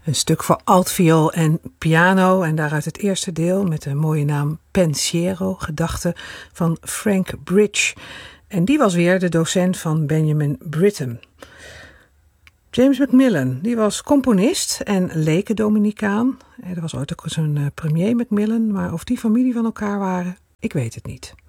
Een stuk voor altviool en piano en daaruit het eerste deel met de mooie naam Pensiero, gedachten van Frank Bridge. En die was weer de docent van Benjamin Britten. James Macmillan, die was componist en lekendominicaan. Er was ooit ook zo'n premier Macmillan, maar of die familie van elkaar waren, ik weet het niet.